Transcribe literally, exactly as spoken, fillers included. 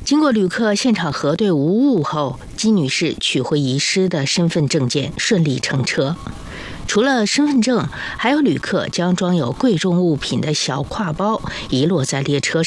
经过旅客现场核对无误后，姬女士取回遗失的身份证件，顺利乘车。除了身份证，还有旅客将装有贵重物品的小挎包遗落在列车上。